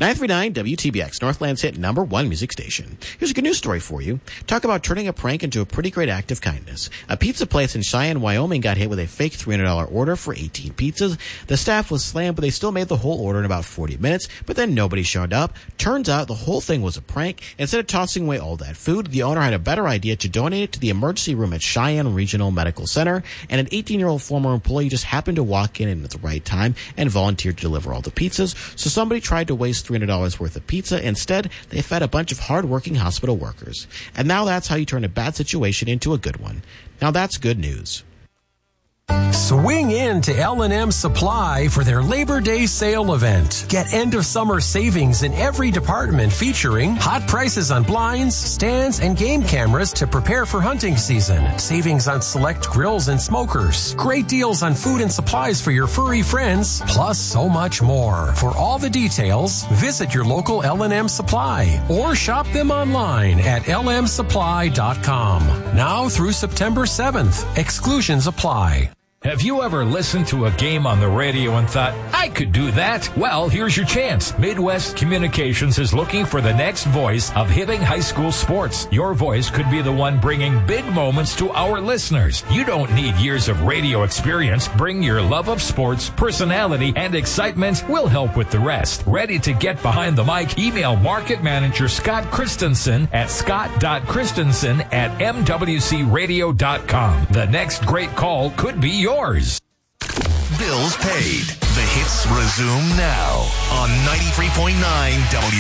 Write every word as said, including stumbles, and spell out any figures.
nine three nine W T B X, Northland's hit number one music station. Here's a good news story for you. Talk about turning a prank into a pretty great act of kindness. A pizza place in Cheyenne, Wyoming got hit with a fake three hundred dollars order for eighteen pizzas. The staff was slammed, but they still made the whole order in about forty minutes, but then nobody showed up. Turns out the whole thing was a prank. Instead of tossing away all that food, the owner had a better idea to donate it to the emergency room at Cheyenne Regional Medical Center, and an eighteen-year-old former employee just happened to walk in at the right time and volunteered to deliver all the pizzas. So somebody tried to waste three hundred dollars worth of pizza. Instead, they fed a bunch of hard-working hospital workers. And now that's how you turn a bad situation into a good one. Now that's good news. Swing in to L and M Supply for their Labor Day sale event. Get end-of-summer savings in every department featuring hot prices on blinds, stands, and game cameras to prepare for hunting season. Savings on select grills and smokers. Great deals on food and supplies for your furry friends, plus so much more. For all the details, visit your local L and M Supply or shop them online at L M supply dot com. Now through September seventh. Exclusions apply. Have you ever listened to a game on the radio and thought, I could do that? Well, here's your chance. Midwest Communications is looking for the next voice of Hibbing High School sports. Your voice could be the one bringing big moments to our listeners. You don't need years of radio experience. Bring your love of sports, personality, and excitement. We'll help with the rest. Ready to get behind the mic? Email Market Manager Scott Christensen at scott dot christensen at m w c radio dot com. The next great call could be yours. Yours. Bills paid. The hits resume now on ninety-three point nine W